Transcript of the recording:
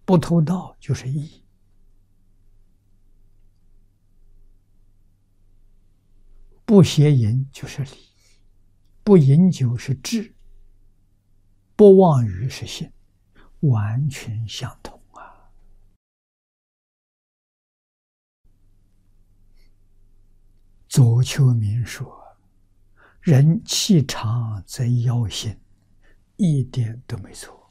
不偷盗就是义，不邪淫就是礼，不饮酒是智，不妄语是信，完全相同啊！左丘明说：“人气长则妖心，一点都没错。”